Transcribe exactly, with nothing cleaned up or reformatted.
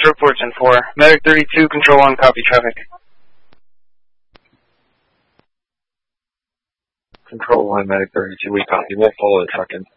reports in four. Medic thirty-two, control one, copy traffic. Control one, Medic thirty-two, we copy. We'll follow the truck in.